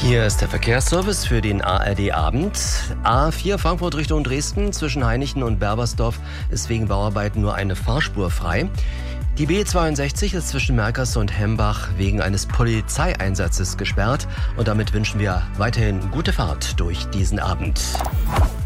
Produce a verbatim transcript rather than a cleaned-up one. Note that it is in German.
Hier ist der Verkehrsservice für den A R D-Abend. A vier Frankfurt Richtung Dresden zwischen Hainichen und Berbersdorf ist wegen Bauarbeiten nur eine Fahrspur frei. Die B zweiundsechzig ist zwischen Merkers und Hembach wegen eines Polizeieinsatzes gesperrt. Und damit wünschen wir weiterhin gute Fahrt durch diesen Abend.